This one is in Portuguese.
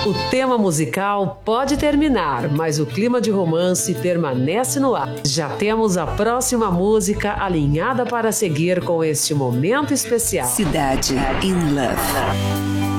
O tema musical pode terminar, mas o clima de romance permanece no ar. Já temos a próxima música alinhada para seguir com este momento especial. Cidade in Love.